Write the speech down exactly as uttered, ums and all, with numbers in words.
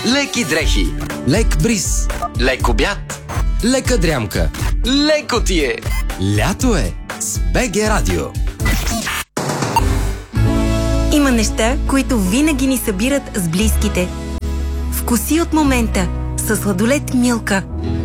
леки дрехи, лек бриз, лек обяд, лека дрямка. леко ти е. Лято е с БГ Радио. Има неща, които винаги ни събират с близките. Вкуси от момента със сладолед Милка.